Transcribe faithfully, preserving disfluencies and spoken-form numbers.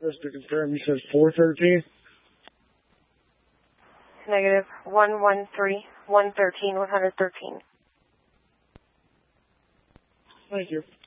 Just to confirm, you said four thirteen? Negative. one one three, one thirteen, one thirteen. Thank you.